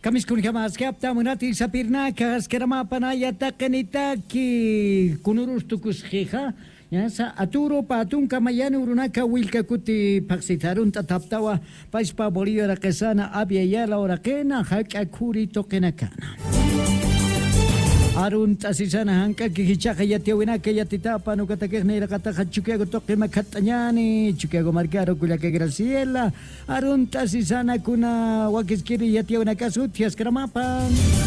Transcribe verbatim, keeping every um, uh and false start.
Kamiskun jamas kapta munati sapirnakas keramapanaya takanitaki kunurustukus jeja. Ya sa aturo patun kamayani urunaka wilka kuti paksitarun tataptawa paispa Bolívar kesana abia yala orakena haka kuri tokenakana. Arun tasisana hanka kihichaka yatiawina que yatitapa no katakegnera kataja chukiago toque makatanyani chukiago marcaro kuya que Graciela Arun tasisana kuna wakiskiri yatiawina kasutias kramapan.